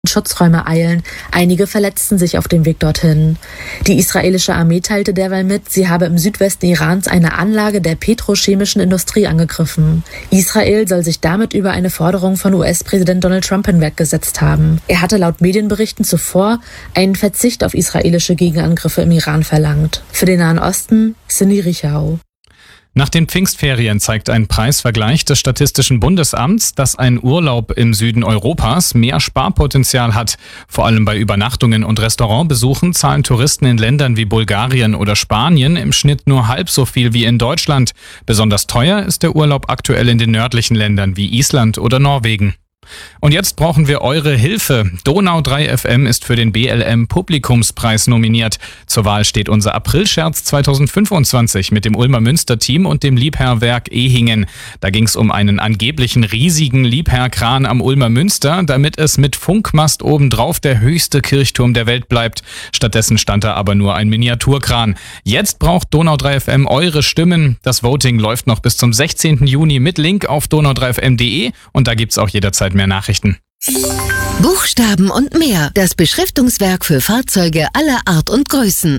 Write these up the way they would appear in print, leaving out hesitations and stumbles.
Schutzräume eilen. Einige verletzten sich auf dem Weg dorthin. Die israelische Armee teilte derweil mit, sie habe im Südwesten Irans eine Anlage der petrochemischen Industrie angegriffen. Israel soll sich damit über eine Forderung von US-Präsident Donald Trump hinweggesetzt haben. Er hatte laut Medienberichten zuvor einen Verzicht auf israelische Gegenangriffe im Iran verlangt. Für den Nahen Osten, Cindy Richau. Nach den Pfingstferien zeigt ein Preisvergleich des Statistischen Bundesamts, dass ein Urlaub im Süden Europas mehr Sparpotenzial hat. Vor allem bei Übernachtungen und Restaurantbesuchen zahlen Touristen in Ländern wie Bulgarien oder Spanien im Schnitt nur halb so viel wie in Deutschland. Besonders teuer ist der Urlaub aktuell in den nördlichen Ländern wie Island oder Norwegen. Und jetzt brauchen wir eure Hilfe. Donau 3 FM ist für den BLM Publikumspreis nominiert. Zur Wahl steht unser Aprilscherz 2025 mit dem Ulmer Münster-Team und dem Liebherrwerk Ehingen. Da ging es um einen angeblichen riesigen Liebherrkran am Ulmer Münster, damit es mit Funkmast obendrauf der höchste Kirchturm der Welt bleibt. Stattdessen stand da aber nur ein Miniaturkran. Jetzt braucht Donau 3 FM eure Stimmen. Das Voting läuft noch bis zum 16. Juni mit Link auf donau3fm.de und da gibt's auch jederzeit mehr Nachrichten. Buchstaben und mehr. Das Beschriftungswerk für Fahrzeuge aller Art und Größen.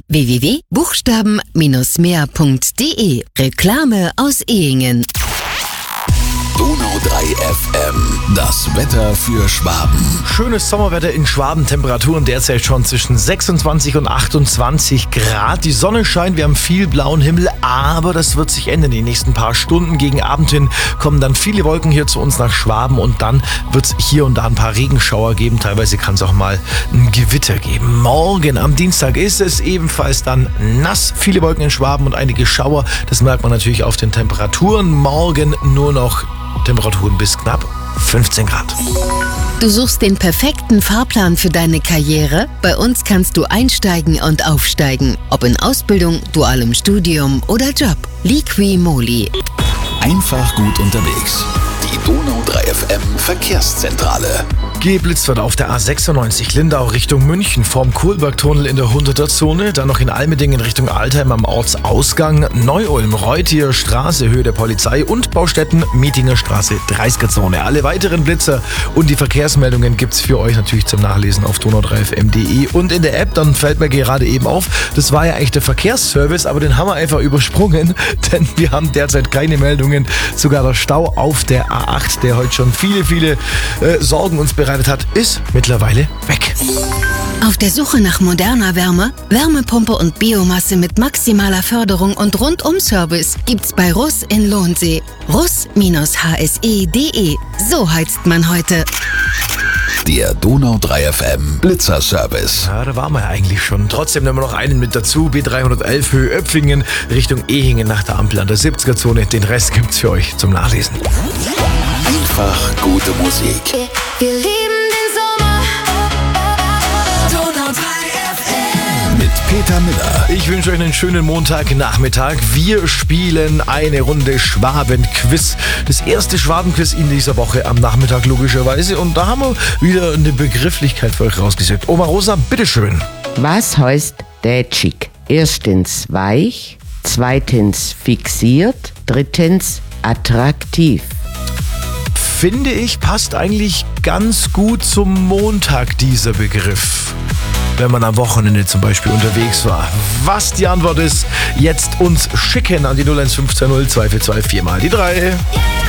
www.buchstaben-mehr.de. Reklame aus Ehingen. Donau 3 FM. Das Wetter für Schwaben. Schönes Sommerwetter in Schwaben. Temperaturen derzeit schon zwischen 26 und 28 Grad. Die Sonne scheint, wir haben viel blauen Himmel, aber das wird sich ändern. Die nächsten paar Stunden gegen Abend hin kommen dann viele Wolken hier zu uns nach Schwaben und dann wird es hier und da ein paar Regenschauer geben. Teilweise kann es auch mal ein Gewitter geben. Morgen am Dienstag ist es ebenfalls dann nass. Viele Wolken in Schwaben und einige Schauer. Das merkt man natürlich auf den Temperaturen. Morgen nur noch Temperaturen bis knapp 15 Grad. Du suchst den perfekten Fahrplan für deine Karriere? Bei uns kannst du einsteigen und aufsteigen. Ob in Ausbildung, dualem Studium oder Job. Liqui Moly. Einfach gut unterwegs. Die Donau 3 FM Verkehrszentrale. Geblitzt wird auf der A96 Lindau Richtung München vorm Kohlbergtunnel in der 100er Zone, dann noch in Almedingen Richtung Altheim am Ortsausgang, Neu-Ulm, Reutier Straße, Höhe der Polizei und Baustätten, Mietinger Straße, 30er Zone. Alle weiteren Blitzer und die Verkehrsmeldungen gibt's für euch natürlich zum Nachlesen auf donau3fm.de und in der App. Dann fällt mir gerade eben auf, das war ja eigentlich der Verkehrsservice, aber den haben wir einfach übersprungen, denn wir haben derzeit keine Meldungen. Sogar der Stau auf der A8, der heute schon viele Sorgen uns bereitet hat, ist mittlerweile weg. Auf der Suche nach moderner Wärme, Wärmepumpe und Biomasse mit maximaler Förderung und Rundum-Service gibt's bei Russ in Lohnsee. Russ-hse.de. So heizt man heute. Der Donau 3 FM Blitzerservice. Ja, da waren wir ja eigentlich schon. Trotzdem nehmen wir noch einen mit dazu. B311 Höhe Öpfingen Richtung Ehingen nach der Ampel an der 70er Zone. Den Rest gibt's für euch zum Nachlesen. Einfach gute Musik. Wir lieben den Sommer. Donau 3 FM. Mit Peter Miller. Ich wünsche euch einen schönen Montagnachmittag. Wir spielen eine Runde Schwabenquiz. Das erste Schwabenquiz in dieser Woche am Nachmittag logischerweise. Und da haben wir wieder eine Begrifflichkeit für euch rausgesucht. Oma Rosa, bitteschön. Was heißt dätschig? Erstens weich, zweitens fixiert, drittens attraktiv. Finde ich, passt eigentlich ganz gut zum Montag dieser Begriff. Wenn man am Wochenende zum Beispiel unterwegs war. Was die Antwort ist, jetzt uns schicken an die 01520 242 4 mal die 3.